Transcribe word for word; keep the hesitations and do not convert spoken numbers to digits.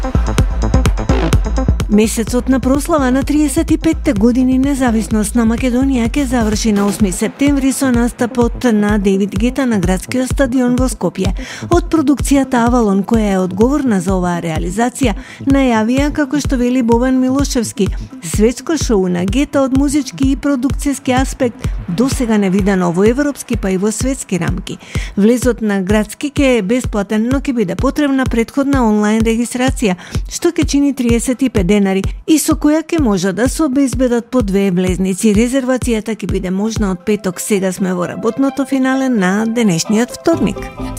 Месецот на прослава на триесет и петте години независност на Македонија ќе заврши на осми септември со настапот на Девид Гета на градскиот стадион во Скопје. Од продукцијата Авалон, која е одговорна за оваа реализација, најавија, како што вели Бобан Милошевски, светско шоу на Гета од музички и продукцијски аспект досега невидено во европски па и во светски рамки. Влезот на градски ќе е бесплатен, но ќе биде потребна претходна онлайн регистрација, што ќе чини триесет и пет денари и со која ќе може да се обезбедат по две влезници. Резервацијата ќе биде можна од петок. Сега сме во работното финале на денешниот вторник.